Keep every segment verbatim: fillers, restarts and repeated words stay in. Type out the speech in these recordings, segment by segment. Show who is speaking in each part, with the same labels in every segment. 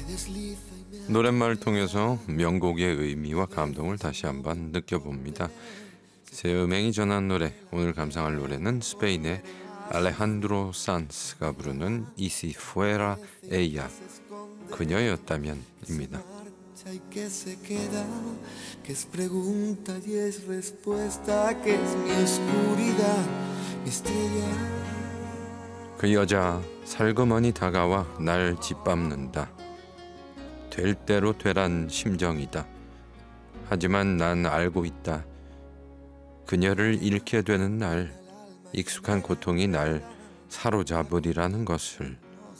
Speaker 1: 노랫말을 통해서 명곡의 의미와 감동을 다시 한번 느껴봅니다. 새 음행이 전한 노래, 오늘 감상할 노래는 스페인의 알레한드로 산스가 부르는 이시 푸에라 에야, 그녀였다면입니다. 그 여자 살그머니 다가와 날 짓밟는다. 될 대로 되란 심정이다. 하지만 난 알고 있다. 그녀를 잃게 되는 날, 익숙한 고통이 날 사로잡으리라는 것을.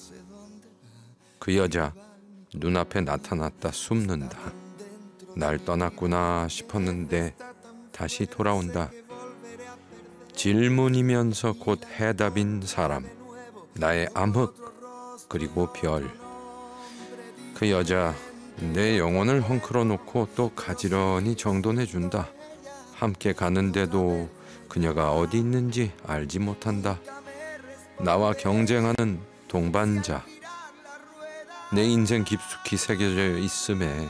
Speaker 1: 그 여자 눈앞에 나타났다. 숨는다. 날 떠났구나 싶었는데 다시 돌아온다. 질문이면서 곧 해답인 사람, 나의 암흑 그리고 별. 그 여자 내 영혼을 헝클어 놓고 또 가지런히 정돈해준다. 함께 가는데도 그녀가 어디 있는지 알지 못한다. 나와 경쟁하는 동반자. 내 인생 깊숙이 새겨져 있음에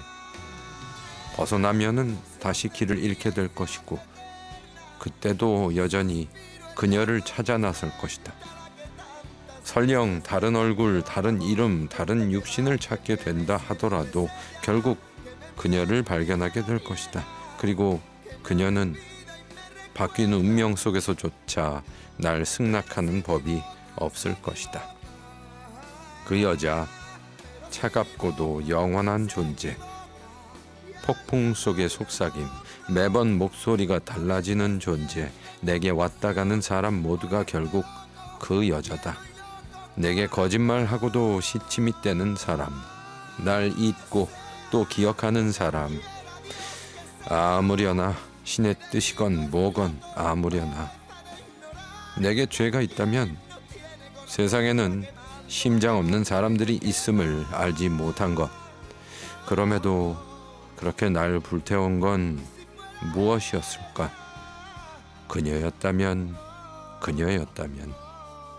Speaker 1: 벗어나면은 다시 길을 잃게 될 것이고, 그때도 여전히 그녀를 찾아 나설 것이다. 설령 다른 얼굴, 다른 이름, 다른 육신을 찾게 된다 하더라도 결국 그녀를 발견하게 될 것이다. 그리고 그녀는 바뀐 운명 속에서조차 날 승낙하는 법이 없을 것이다. 그 여자, 차갑고도 영원한 존재. 폭풍 속의 속삭임, 매번 목소리가 달라지는 존재. 내게 왔다 가는 사람 모두가 결국 그 여자다. 내게 거짓말하고도 시침이 떼는 사람, 날 잊고 또 기억하는 사람. 아무려나 신의 뜻이건 뭐건 아무려나. 내게 죄가 있다면 세상에는 심장 없는 사람들이 있음을 알지 못한 것. 그럼에도 그렇게 날 불태운 건 무엇이었을까? 그녀였다면, 그녀였다면.